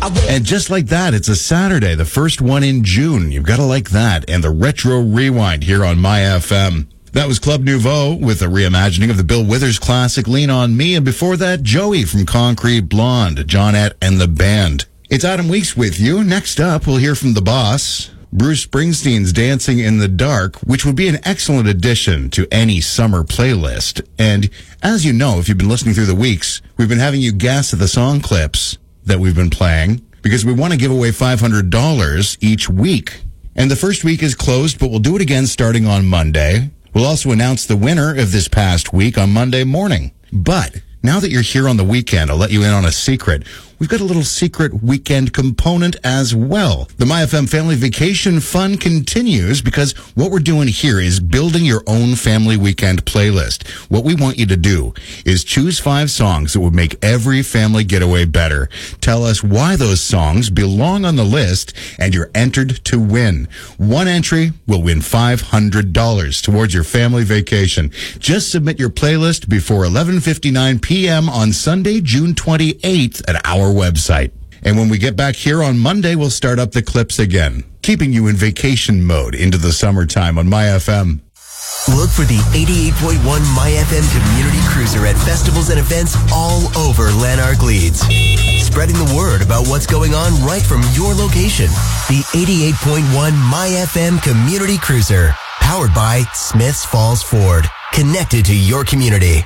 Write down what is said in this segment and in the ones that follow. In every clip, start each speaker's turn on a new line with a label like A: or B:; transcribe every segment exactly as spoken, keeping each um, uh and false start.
A: And just like that, it's a Saturday, the first one in June. You've got to like that. And the Retro Rewind here on My F M. That was Club Nouveau with a reimagining of the Bill Withers classic Lean On Me. And before that, Joey from Concrete Blonde, Johnette and the Band. It's Adam Weeks with you. Next up, we'll hear from the boss, Bruce Springsteen's Dancing in the Dark, which would be an excellent addition to any summer playlist. And as you know, if you've been listening through the weeks, we've been having you guess at the song clips that we've been playing because we want to give away five hundred dollars each week. And the first week is closed, but we'll do it again starting on Monday. We'll also announce the winner of this past week on Monday morning. But now that you're here on the weekend, I'll let you in on a secret. We've got a little secret weekend component as well. The My F M Family Vacation Fun continues because what we're doing here is building your own family weekend playlist. What we want you to do is choose five songs that would make every family getaway better. Tell us why those songs belong on the list, and you're entered to win. One entry will win five hundred dollars towards your family vacation. Just submit your playlist before eleven fifty-nine p.m. on Sunday, June twenty-eighth at our website. And when we get back here on Monday, we'll start up the clips again, keeping you in vacation mode into the summertime on My F M.
B: Look for the eighty-eight point one My F M Community Cruiser at festivals and events all over Lanark Leeds. Spreading the word about what's going on right from your location. The eighty-eight point one My F M Community Cruiser, powered by Smiths Falls Ford. Connected to your community.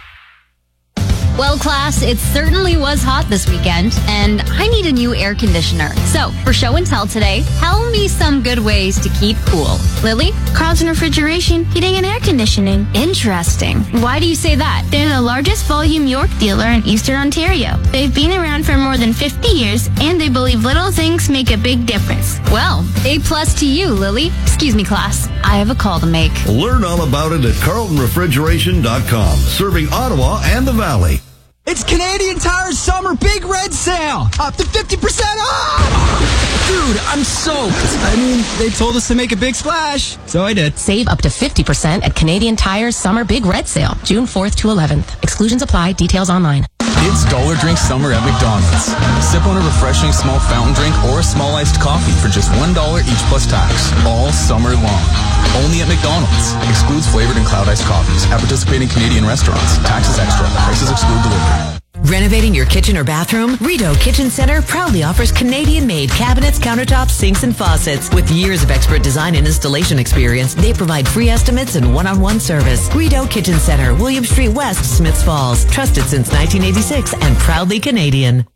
C: Well, class, it certainly was hot this weekend, and I need a new air conditioner. So, for show and tell today, tell me some good ways to keep cool. Lily?
D: Carlson Refrigeration, Heating and Air Conditioning.
C: Interesting. Why do you say that?
D: They're the largest volume York dealer in Eastern Ontario. They've been around for more than fifty years, and they believe little things make a big difference.
C: Well, A plus to you, Lily. Excuse me, class. I have a call to make.
E: Learn all about it at carlton refrigeration dot com, serving Ottawa and the Valley.
F: It's Canadian Tire's Summer Big Red Sale! Up to fifty percent off! Dude, I'm soaked. I mean, they told us to make a big splash, so I did.
G: Save up to fifty percent at Canadian Tire's Summer Big Red Sale, June fourth to eleventh. Exclusions apply. Details online.
H: It's Dollar Drink Summer at McDonald's. Sip on a refreshing small fountain drink or a small iced coffee for just one dollar each plus tax, all summer long. Only at McDonald's. Excludes flavored and cloud iced coffees at participating Canadian restaurants. Taxes extra. Prices exclude delivery.
I: Renovating your kitchen or bathroom? Rideau Kitchen Center proudly offers Canadian-made cabinets, countertops, sinks, and faucets. With years of expert design and installation experience, they provide free estimates and one-on-one service. Rideau Kitchen Center, William Street West, Smiths Falls. Trusted since nineteen eighty-six and proudly Canadian.